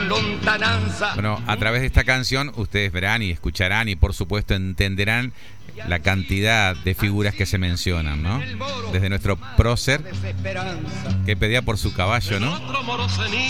lontananza. Bueno, a través de esta canción ustedes verán y escucharán y por supuesto entenderán la cantidad de figuras que se mencionan, ¿no? Desde nuestro prócer que pedía por su caballo, ¿no?